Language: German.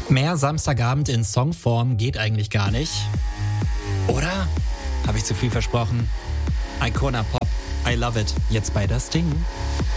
Mehr Samstagabend in Songform geht eigentlich gar nicht. Oder? Habe ich zu viel versprochen? Icona Pop, I love it. Jetzt bei das Ding.